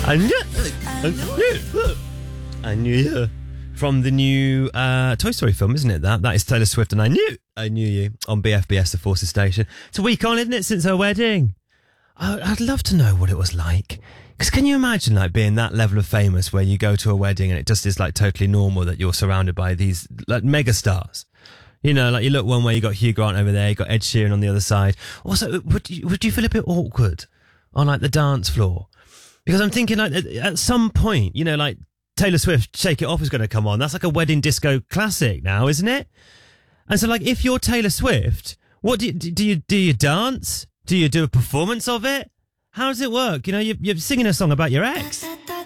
I knew. From the new Toy Story film, isn't it? That is Taylor Swift, and I knew you on BFBS, the Forces Station. It's a week on, isn't it, since her wedding? I'd love to know what it was like. Because can you imagine like being that level of famous where you go to a wedding and it just is like totally normal that you're surrounded by these like mega stars? You know, like you look one way, you got Hugh Grant over there, you got Ed Sheeran on the other side. Also, would you feel a bit awkward on like the dance floor? Because I'm thinking like at some point, you know, like Taylor Swift Shake It Off is going to come on. That's like a wedding disco classic now, isn't it? And so like if you're Taylor Swift, what do you dance? Do you do a performance of it? How does it work? You know, you're singing a song about your ex.